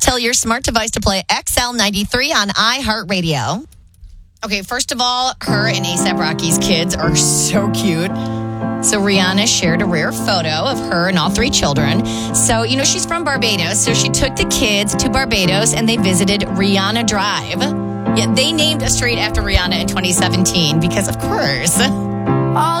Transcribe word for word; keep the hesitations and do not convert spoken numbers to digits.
Tell your smart device to play X L ninety-three on iHeartRadio. Okay, first of all, her and A$AP Rocky's kids are so cute. So Rihanna shared a rare photo of her and all three children. So, you know, she's from Barbados. So she took the kids to Barbados and they visited Rihanna Drive. Yeah, they named a street after Rihanna in twenty seventeen because, of course...